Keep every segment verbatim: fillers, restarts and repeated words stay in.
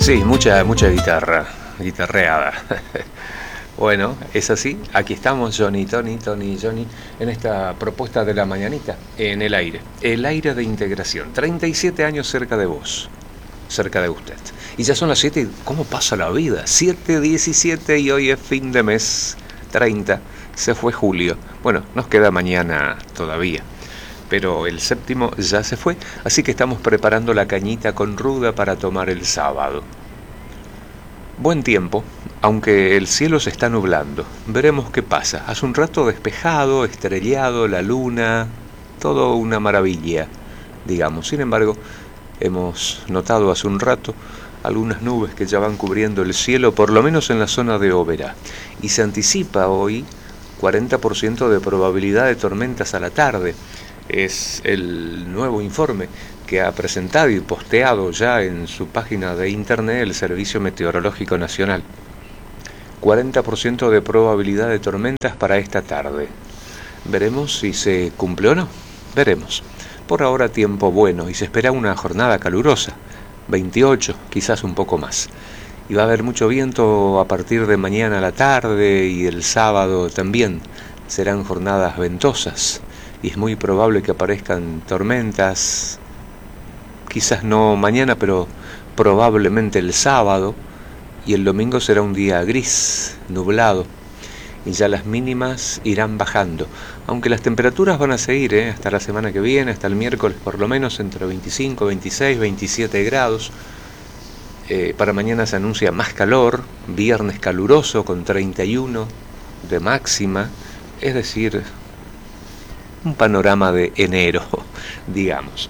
Sí, mucha, mucha guitarra, guitarreada. Bueno, es así. Aquí estamos, Johnny, Tony, Tony, Johnny, en esta propuesta de la mañanita, en el aire. El aire de integración. treinta y siete años cerca de vos, cerca de usted. Y ya son las siete. ¿Cómo pasa la vida? siete diecisiete y hoy es fin de mes treinta. Se fue julio. Bueno, nos queda mañana todavía. Pero el séptimo ya se fue, así que estamos preparando la cañita con ruda para tomar el sábado. Buen tiempo, aunque el cielo se está nublando. Veremos qué pasa. Hace un rato despejado, estrellado, la luna, todo una maravilla, digamos. Sin embargo, hemos notado hace un rato algunas nubes que ya van cubriendo el cielo, por lo menos en la zona de Oberá. Y se anticipa hoy cuarenta por ciento de probabilidad de tormentas a la tarde. Es el nuevo informe que ha presentado y posteado ya en su página de internet el Servicio Meteorológico Nacional. cuarenta por ciento de probabilidad de tormentas para esta tarde. Veremos si se cumple o no. Veremos. Por ahora tiempo bueno y se espera una jornada calurosa. veintiocho, quizás un poco más. Y va a haber mucho viento a partir de mañana a la tarde y el sábado también. Serán jornadas ventosas. Y es muy probable que aparezcan tormentas, quizás no mañana, pero probablemente el sábado, y el domingo será un día gris, nublado, y ya las mínimas irán bajando, aunque las temperaturas van a seguir, ¿eh? hasta la semana que viene, hasta el miércoles por lo menos, entre veinticinco, veintiséis, veintisiete grados. Eh, para mañana se anuncia más calor, viernes caluroso con treinta y uno de máxima, es decir, un panorama de enero, digamos.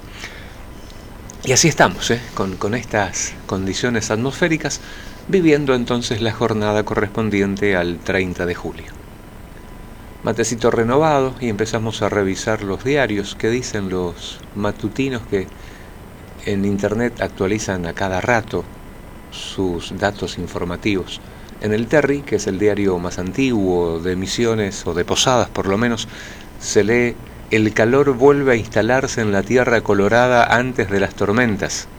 Y así estamos, ¿eh? con, con estas condiciones atmosféricas, viviendo entonces la jornada correspondiente al treinta de julio. Matecito renovado y empezamos a revisar los diarios que dicen los matutinos que en internet actualizan a cada rato sus datos informativos. En el Terry, que es el diario más antiguo de Misiones, o de Posadas por lo menos, se lee: el calor vuelve a instalarse en la tierra colorada antes de las tormentas.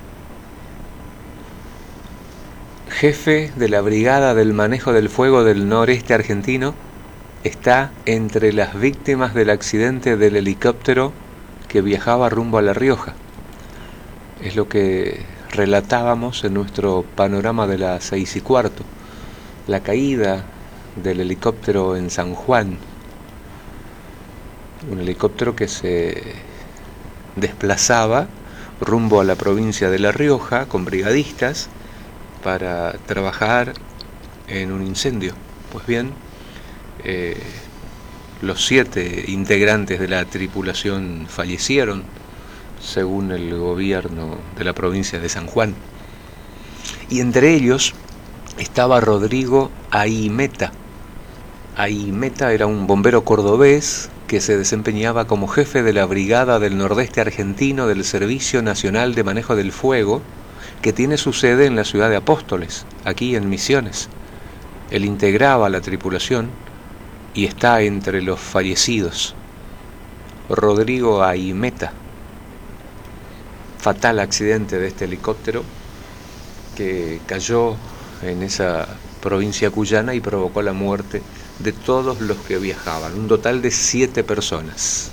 Jefe de la Brigada del Manejo del Fuego del Noreste Argentino está entre las víctimas del accidente del helicóptero que viajaba rumbo a La Rioja. Es lo que relatábamos en nuestro panorama de las seis y cuarto. La caída del helicóptero en San Juan. Un helicóptero que se desplazaba rumbo a la provincia de La Rioja con brigadistas para trabajar en un incendio. Pues bien, eh, los siete integrantes de la tripulación fallecieron, según el gobierno de la provincia de San Juan. Y entre ellos estaba Rodrigo Aimeta. Aimeta era un bombero cordobés que se desempeñaba como jefe de la Brigada del Nordeste Argentino del Servicio Nacional de Manejo del Fuego, que tiene su sede en la ciudad de Apóstoles, aquí en Misiones. Él integraba la tripulación y está entre los fallecidos. Rodrigo Aimeta. Fatal accidente de este helicóptero que cayó en esa provincia cuyana y provocó la muerte de todos los que viajaban, un total de siete personas.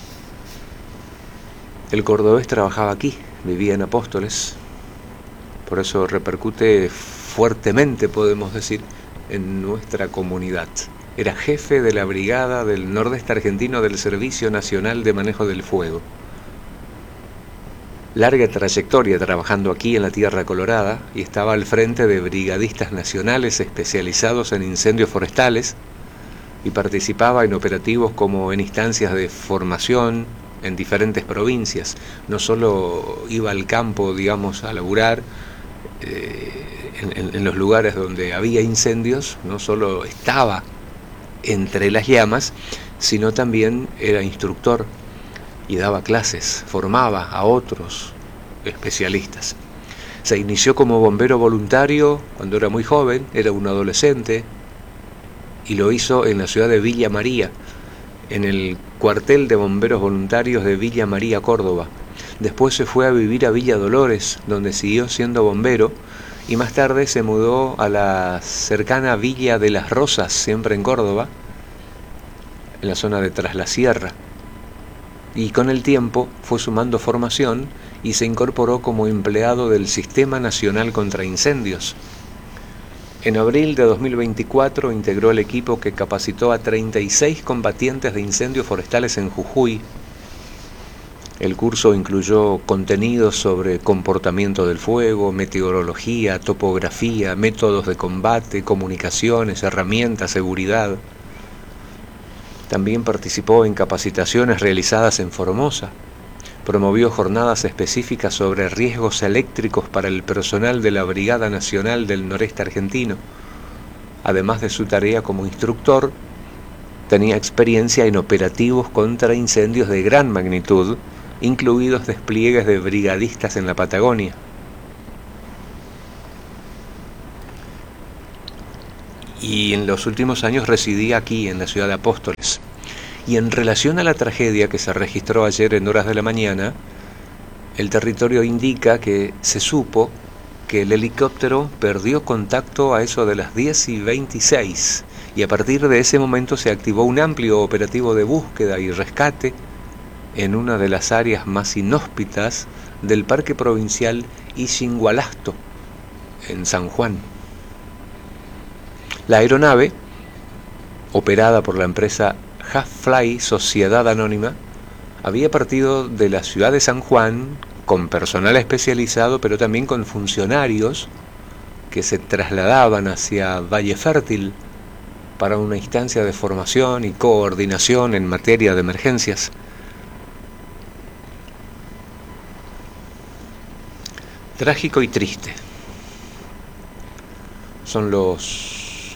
El cordobés trabajaba aquí, vivía en Apóstoles, por eso repercute fuertemente, podemos decir, en nuestra comunidad. Era jefe de la Brigada del Nordeste Argentino del Servicio Nacional de Manejo del Fuego. Larga trayectoria trabajando aquí en la Tierra Colorada y estaba al frente de brigadistas nacionales especializados en incendios forestales y participaba en operativos como en instancias de formación en diferentes provincias. No solo iba al campo, digamos, a laburar eh, en, en, en los lugares donde había incendios, no solo estaba entre las llamas, sino también era instructor y daba clases, formaba a otros especialistas. Se inició como bombero voluntario cuando era muy joven, era un adolescente, y lo hizo en la ciudad de Villa María, en el cuartel de bomberos voluntarios de Villa María, Córdoba. Después se fue a vivir a Villa Dolores, donde siguió siendo bombero y más tarde se mudó a la cercana Villa de las Rosas, siempre en Córdoba, en la zona de Tras la Sierra. Y con el tiempo fue sumando formación y se incorporó como empleado del Sistema Nacional contra Incendios. En abril de dos mil veinticuatro integró el equipo que capacitó a treinta y seis combatientes de incendios forestales en Jujuy. El curso incluyó contenidos sobre comportamiento del fuego, meteorología, topografía, métodos de combate, comunicaciones, herramientas, seguridad. También participó en capacitaciones realizadas en Formosa. Promovió jornadas específicas sobre riesgos eléctricos para el personal de la Brigada Nacional del Noreste Argentino. Además de su tarea como instructor, tenía experiencia en operativos contra incendios de gran magnitud, incluidos despliegues de brigadistas en la Patagonia. Y en los últimos años residía aquí, en la ciudad de Apóstoles. Y en relación a la tragedia que se registró ayer en horas de la mañana, el territorio indica que se supo que el helicóptero perdió contacto a eso de las diez y veintiséis, y a partir de ese momento se activó un amplio operativo de búsqueda y rescate en una de las áreas más inhóspitas del Parque Provincial Ixingualasto, en San Juan. La aeronave, operada por la empresa Half-Fly Sociedad Anónima, había partido de la ciudad de San Juan con personal especializado, pero también con funcionarios que se trasladaban hacia Valle Fértil para una instancia de formación y coordinación en materia de emergencias. Trágico y triste son los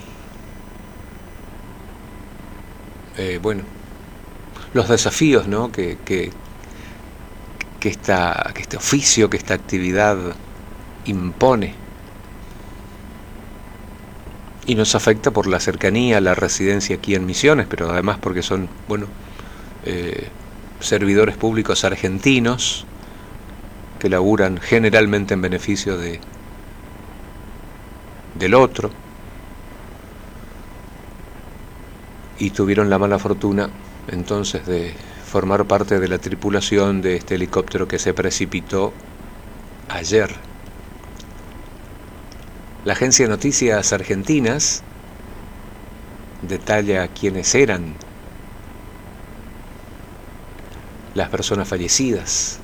Eh, bueno, los desafíos, ¿no? que, que, que, esta, que este oficio, que esta actividad impone y nos afecta por la cercanía, la residencia aquí en Misiones, pero además porque son, bueno, eh, servidores públicos argentinos que laburan generalmente en beneficio de, del otro, y tuvieron la mala fortuna entonces de formar parte de la tripulación de este helicóptero que se precipitó ayer. La agencia de noticias argentinas detalla quiénes eran las personas fallecidas.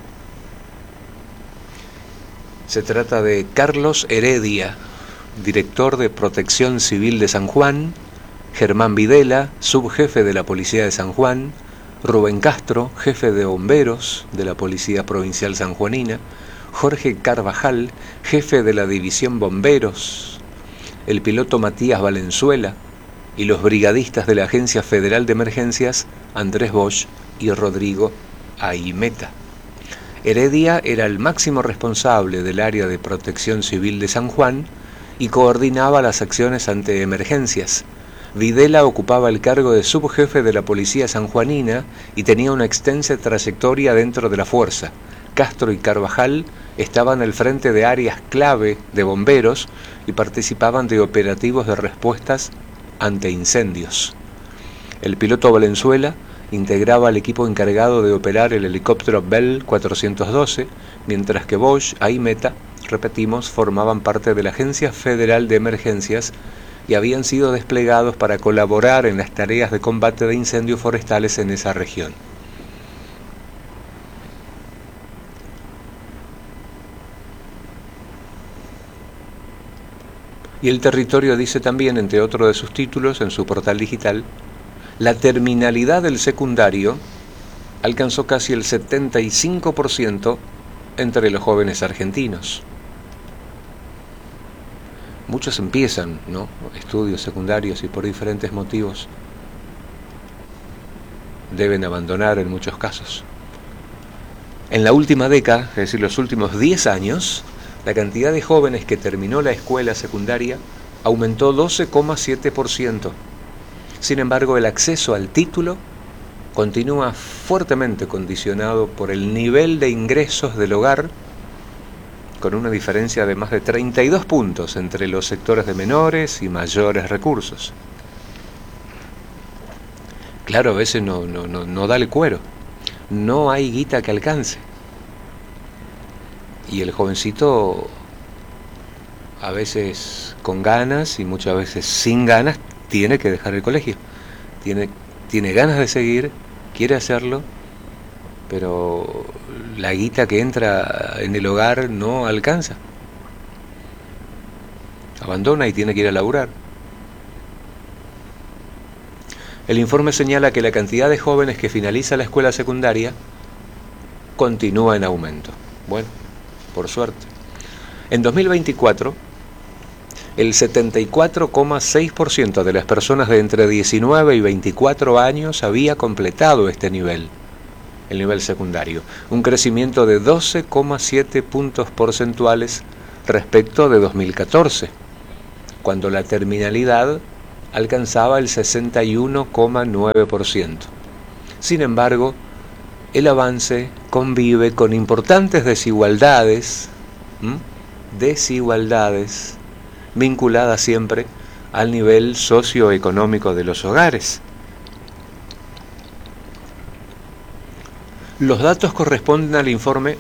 Se trata de Carlos Heredia, director de Protección Civil de San Juan; Germán Videla, subjefe de la Policía de San Juan; Rubén Castro, jefe de bomberos de la Policía Provincial Sanjuanina; Jorge Carvajal, jefe de la División Bomberos; el piloto Matías Valenzuela y los brigadistas de la Agencia Federal de Emergencias Andrés Bosch y Rodrigo Aimeta. Heredia era el máximo responsable del área de Protección Civil de San Juan y coordinaba las acciones ante emergencias. Videla ocupaba el cargo de subjefe de la Policía Sanjuanina y tenía una extensa trayectoria dentro de la fuerza. Castro y Carvajal estaban al frente de áreas clave de bomberos y participaban de operativos de respuestas ante incendios. El piloto Valenzuela integraba al equipo encargado de operar el helicóptero Bell cuatrocientos doce, mientras que Bosch y Aimeta, repetimos, formaban parte de la Agencia Federal de Emergencias y habían sido desplegados para colaborar en las tareas de combate de incendios forestales en esa región. Y el territorio dice también, entre otros de sus títulos, en su portal digital, la terminalidad del secundario alcanzó casi el setenta y cinco por ciento entre los jóvenes argentinos. Muchos empiezan, ¿no?, estudios secundarios y por diferentes motivos deben abandonar en muchos casos. En la última década, es decir, los últimos diez años, la cantidad de jóvenes que terminó la escuela secundaria aumentó doce coma siete por ciento. Sin embargo, el acceso al título continúa fuertemente condicionado por el nivel de ingresos del hogar con una diferencia de más de treinta y dos puntos entre los sectores de menores y mayores recursos. Claro, a veces no, no, no, no da el cuero, no hay guita que alcance. Y el jovencito, a veces con ganas y muchas veces sin ganas, tiene que dejar el colegio. Tiene, tiene ganas de seguir, quiere hacerlo, pero la guita que entra en el hogar no alcanza. Abandona y tiene que ir a laburar. El informe señala que la cantidad de jóvenes que finaliza la escuela secundaria continúa en aumento. Bueno, por suerte. En dos mil veinticuatro, el setenta y cuatro coma seis por ciento de las personas de entre diecinueve y veinticuatro años había completado este nivel, el nivel secundario, un crecimiento de doce coma siete puntos porcentuales respecto de dos mil catorce, cuando la terminalidad alcanzaba el sesenta y uno coma nueve por ciento. Sin embargo, el avance convive con importantes desigualdades, ¿m? desigualdades vinculadas siempre al nivel socioeconómico de los hogares. Los datos corresponden al informe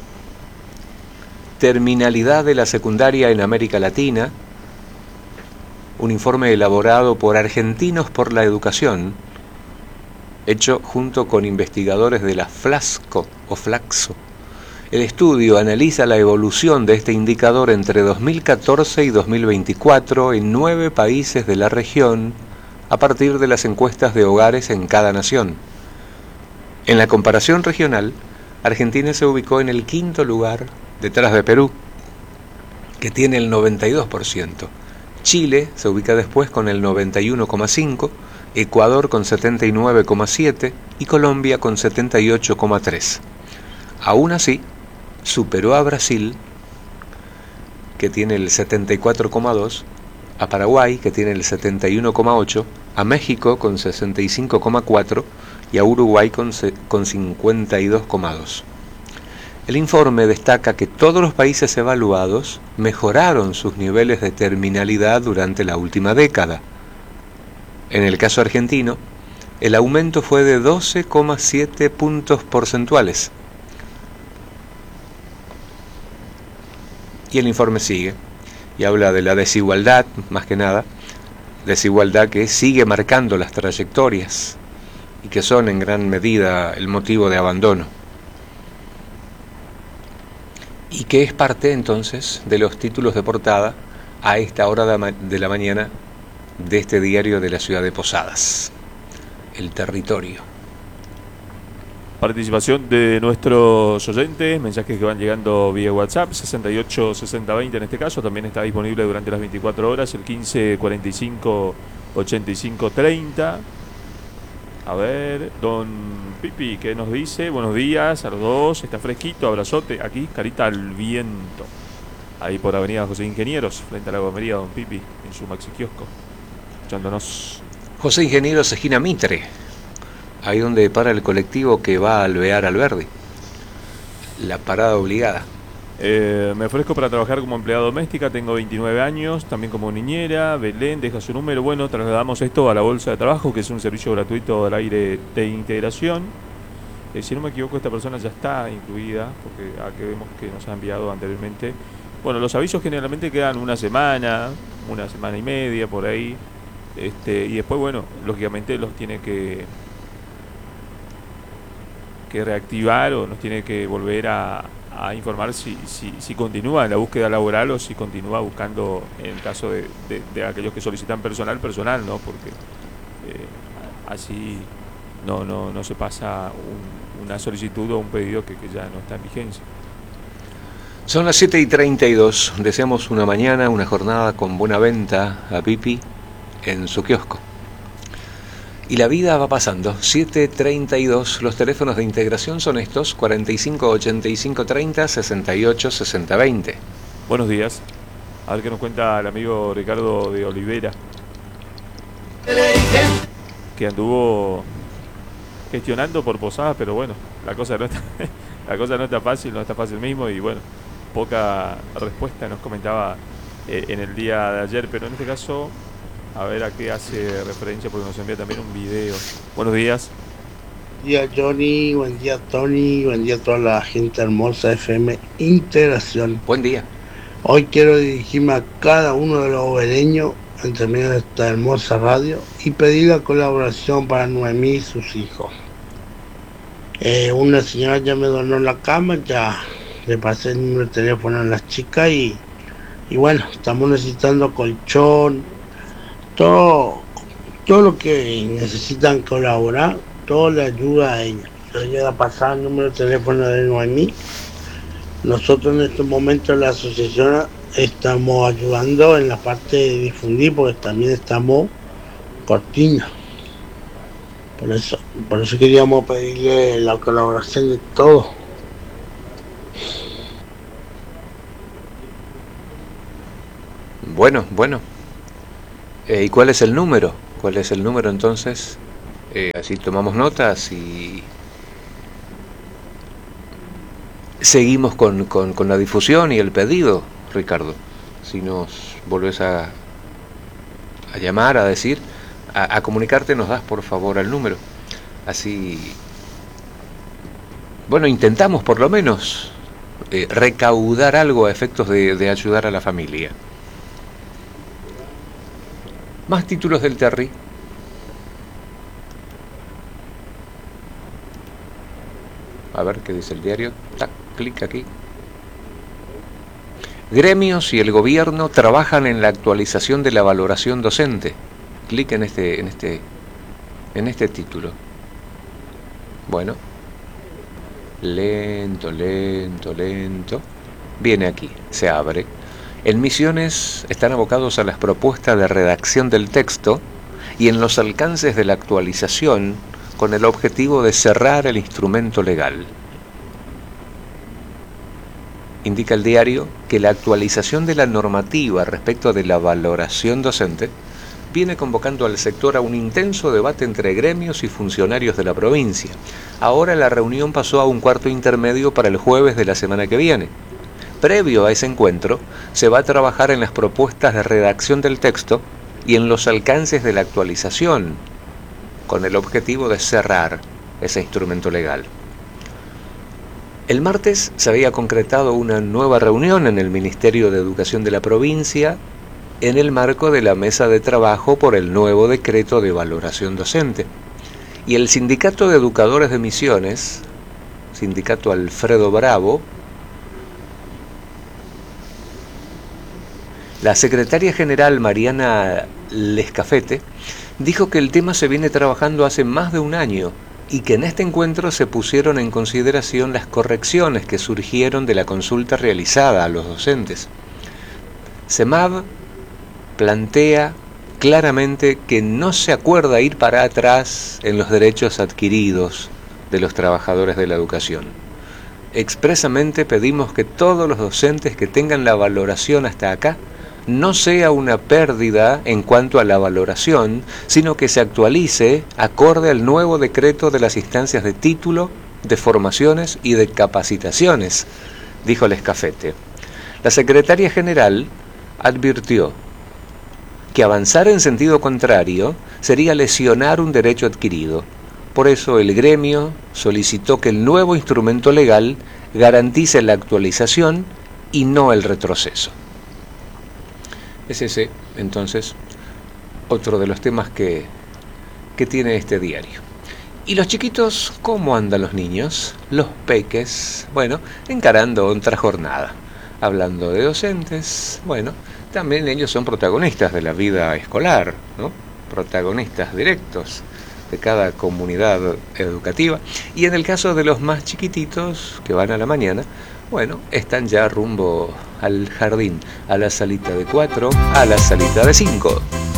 Terminalidad de la Secundaria en América Latina, un informe elaborado por Argentinos por la Educación, hecho junto con investigadores de la Flasco o Flaxo. El estudio analiza la evolución de este indicador entre dos mil catorce y dos mil veinticuatro en nueve países de la región a partir de las encuestas de hogares en cada nación. En la comparación regional, Argentina se ubicó en el quinto lugar, detrás de Perú, que tiene el noventa y dos por ciento. Chile se ubica después con el noventa y uno coma cinco por ciento, Ecuador con setenta y nueve coma siete por ciento y Colombia con setenta y ocho coma tres por ciento. Aún así, superó a Brasil, que tiene el setenta y cuatro coma dos por ciento, a Paraguay, que tiene el setenta y uno coma ocho por ciento, a México con sesenta y cinco coma cuatro por ciento y a Uruguay con, con cincuenta y dos coma dos por ciento. El informe destaca que todos los países evaluados mejoraron sus niveles de terminalidad durante la última década. En el caso argentino, el aumento fue de doce coma siete puntos porcentuales. Y el informe sigue y habla de la desigualdad, más que nada, desigualdad que sigue marcando las trayectorias y que son en gran medida el motivo de abandono. Y que es parte entonces de los títulos de portada a esta hora de la mañana de este diario de la ciudad de Posadas, El Territorio. Participación de nuestros oyentes, mensajes que van llegando vía WhatsApp, sesenta y ocho sesenta veinte en este caso, también está disponible durante las veinticuatro horas, el quince cuarenta y cinco ochenta y cinco treinta. A ver, don Pipi, ¿qué nos dice? Buenos días a los dos, está fresquito, abrazote, aquí, carita al viento. Ahí por Avenida José Ingenieros, frente a la gomería, don Pipi, en su maxi kiosco, escuchándonos. José Ingenieros, esquina Mitre, ahí donde para el colectivo que va a Alvear Alberdi, la parada obligada. Eh, me ofrezco para trabajar como empleada doméstica, tengo veintinueve años, también como niñera. Belén, deja su número. Bueno, trasladamos esto a la bolsa de trabajo, que es un servicio gratuito al aire de integración. Eh, si no me equivoco, esta persona ya está incluida, porque aquí vemos que nos ha enviado anteriormente. Bueno, los avisos generalmente quedan una semana, una semana y media, por ahí. Este, y después, bueno, lógicamente los tiene que, que reactivar o nos tiene que volver a... a informar si, si, si continúa en la búsqueda laboral o si continúa buscando, en el caso de, de, de aquellos que solicitan personal, personal, ¿no? Porque eh, así no, no, no se pasa un, una solicitud o un pedido que, que ya no está en vigencia. Son las siete y treinta y dos, deseamos una mañana, una jornada con buena venta a Pipi en su kiosco. Y la vida va pasando, siete treinta y dos, los teléfonos de integración son estos, cuarenta y cinco ochenta y cinco treinta, sesenta y ocho sesenta veinte. Buenos días, a ver qué nos cuenta el amigo Ricardo de Olivera, que anduvo gestionando por Posadas, pero bueno, la cosa no está, la cosa no está fácil, no está fácil mismo, y bueno, poca respuesta, nos comentaba eh, en el día de ayer, pero en este caso, a ver a qué hace referencia, porque nos envía también un video. Buenos días. Buen día Johnny, buen día Tony, buen día a toda la gente hermosa de F M Integración. Buen día. Hoy quiero dirigirme a cada uno de los obreños entre medio de esta hermosa radio y pedir la colaboración para Noemí y sus hijos. Eh, una señora ya me donó la cama, ya le pasé el número de teléfono a las chicas y, y bueno, estamos necesitando colchón, todo, todo lo que necesitan colaborar, todo le ayuda a ella. Yo voy a pasar el número de teléfono de Noemí. Nosotros en estos momentos la asociación estamos ayudando en la parte de difundir porque también estamos cortinas. Por eso, por eso queríamos pedirle la colaboración de todos. Bueno, bueno. Eh, ¿Y cuál es el número? ¿Cuál es el número entonces? Eh, así tomamos notas y seguimos con, con, con la difusión y el pedido, Ricardo. Si nos volvés a, a llamar, a decir, a, a comunicarte, nos das por favor el número. Así, bueno, intentamos por lo menos eh, recaudar algo a efectos de, de ayudar a la familia. Más títulos del Terry. A ver qué dice el diario. Tac, clic aquí. Gremios y el gobierno trabajan en la actualización de la valoración docente. Clic en este, en este, en este título. Bueno. Lento, lento, lento. Viene aquí, se abre. En Misiones están abocados a las propuestas de redacción del texto y en los alcances de la actualización con el objetivo de cerrar el instrumento legal. Indica el diario que la actualización de la normativa respecto de la valoración docente viene convocando al sector a un intenso debate entre gremios y funcionarios de la provincia. Ahora la reunión pasó a un cuarto intermedio para el jueves de la semana que viene. Previo a ese encuentro, se va a trabajar en las propuestas de redacción del texto y en los alcances de la actualización, con el objetivo de cerrar ese instrumento legal. El martes se había concretado una nueva reunión en el Ministerio de Educación de la provincia en el marco de la mesa de trabajo por el nuevo decreto de valoración docente. Y el Sindicato de Educadores de Misiones, Sindicato Alfredo Bravo, la secretaria general Mariana Lescafete dijo que el tema se viene trabajando hace más de un año y que en este encuentro se pusieron en consideración las correcciones que surgieron de la consulta realizada a los docentes. CEMAV plantea claramente que no se acuerda ir para atrás en los derechos adquiridos de los trabajadores de la educación. Expresamente pedimos que todos los docentes que tengan la valoración hasta acá no sea una pérdida en cuanto a la valoración, sino que se actualice acorde al nuevo decreto de las instancias de título, de formaciones y de capacitaciones, dijo Lescafete. La secretaria general advirtió que avanzar en sentido contrario sería lesionar un derecho adquirido. Por eso el gremio solicitó que el nuevo instrumento legal garantice la actualización y no el retroceso. Es ese, entonces, otro de los temas que, que tiene este diario. ¿Y los chiquitos, cómo andan los niños? Los peques, bueno, encarando otra jornada. Hablando de docentes, bueno, también ellos son protagonistas de la vida escolar, ¿no? Protagonistas directos de cada comunidad educativa. Y en el caso de los más chiquititos, que van a la mañana, bueno, están ya rumbo al jardín, a la salita de cuatro, a la salita de cinco.